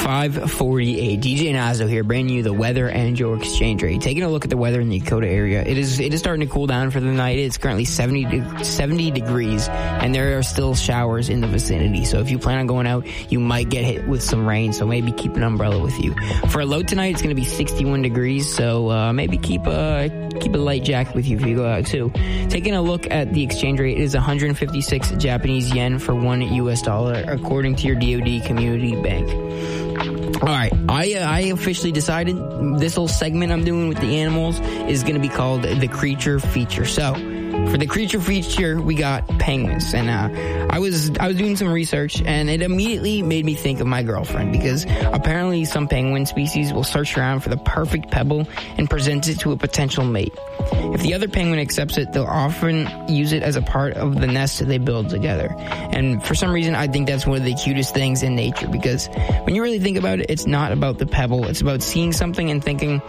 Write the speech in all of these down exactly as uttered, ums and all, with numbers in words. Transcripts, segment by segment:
five forty-eight. D J Nazo here, bringing you the weather and your exchange rate. Taking a look at the weather in the Dakota area. It is it is starting to cool down for the night. It's currently seventy, de- seventy degrees, and there are still showers in the vicinity. So if you plan on going out, you might get hit with some rain, so maybe keep an umbrella with you. For a low tonight, it's going to be sixty-one degrees, so uh, maybe keep a, keep a light jacket with you if you go out too. Taking a look at the exchange rate, it is one hundred fifty-six Japanese yen for one U S dollar, according to your D O D Community Bank. All right, I uh, I officially decided this little segment I'm doing with the animals is going to be called the Creature Feature. So, for the Creature Feature, we got penguins, and uh, I was I was doing some research, and it immediately made me think of my girlfriend, because apparently some penguin species will search around for the perfect pebble and present it to a potential mate. If the other penguin accepts it, they'll often use it as a part of the nest they build together. And for some reason, I think that's one of the cutest things in nature, because when you really think about it, it's not about the pebble. It's about seeing something and thinking,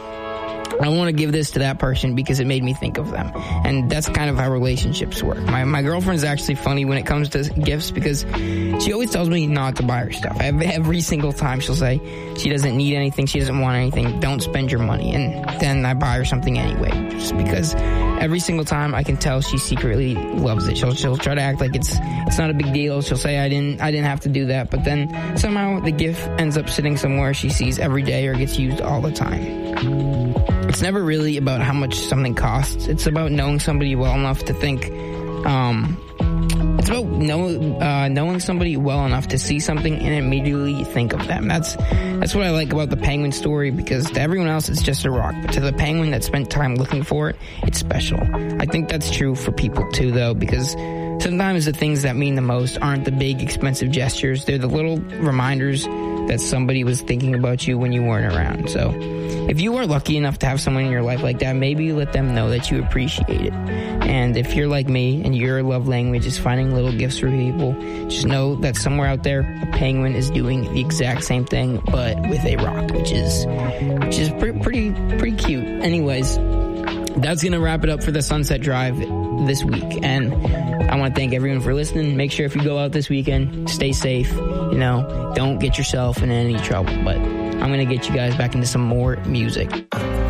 I want to give this to that person because it made me think of them. And that's kind of how relationships work. My my girlfriend's actually funny when it comes to gifts, because she always tells me not to buy her stuff. Every single time she'll say she doesn't need anything, she doesn't want anything, don't spend your money. And then I buy her something anyway, just because every single time I can tell she secretly loves it. She'll she'll try to act like it's it's not a big deal. She'll say I didn't I didn't have to do that, but then somehow the gift ends up sitting somewhere she sees every day or gets used all the time. It's never really about how much something costs. It's about knowing somebody well enough to think, um, it's about know, uh, knowing somebody well enough to see something and immediately think of them. That's, that's what I like about the penguin story, because to everyone else, it's just a rock. But to the penguin that spent time looking for it, it's special. I think that's true for people too, though, because sometimes the things that mean the most aren't the big, expensive gestures. They're the little reminders that somebody was thinking about you when you weren't around. So if you are lucky enough to have someone in your life like that, maybe let them know that you appreciate it. And if you're like me and your love language is finding little gifts for people, just know that somewhere out there, a penguin is doing the exact same thing, but with a rock, which is which is pretty pretty, pretty cute. Anyways, that's going to wrap it up for the Sunset Drive this week. And I want to thank everyone for listening. Make sure if you go out this weekend, stay safe. You know, don't get yourself in any trouble. But I'm going to get you guys back into some more music.